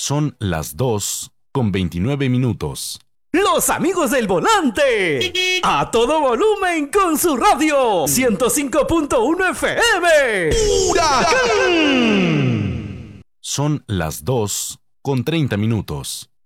Son las 2:29. Los amigos del volante. A todo volumen con su radio. 105.1 FM. ¡Huracán! Son las 2:30.